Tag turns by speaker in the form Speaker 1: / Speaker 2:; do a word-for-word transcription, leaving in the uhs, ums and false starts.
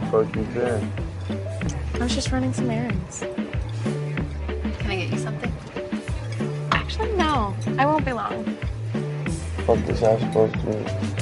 Speaker 1: fuck you doing?
Speaker 2: I was just running some errands.
Speaker 3: Can I get you something?
Speaker 2: Actually, no. I won't be long.
Speaker 1: What is that supposed to be?